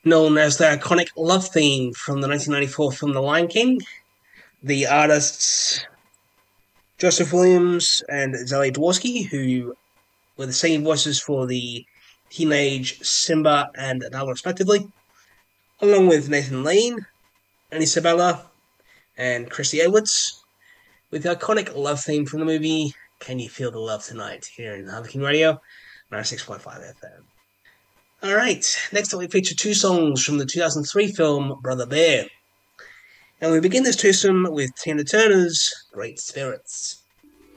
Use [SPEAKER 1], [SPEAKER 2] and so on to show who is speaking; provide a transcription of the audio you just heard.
[SPEAKER 1] known as the iconic love theme from the 1994 film The Lion King. The artists Joseph Williams and Zoe Dworsky, who were the singing voices for the teenage Simba and Nala respectively, along with Nathan Lane, and Isabella, and Christy Edwards, with the iconic love theme from the movie Can You Feel the Love Tonight, here in Harvey King Radio, 96.5 FM. Alright, next up we feature two songs from the 2003 film Brother Bear. And we begin this twosome with Tina Turner's Great Spirits.